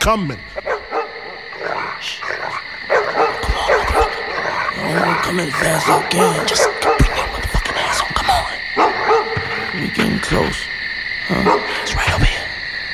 coming. Come as fast as I can. Just bring your motherfucking ass on. Come on. We getting close. Huh? It's right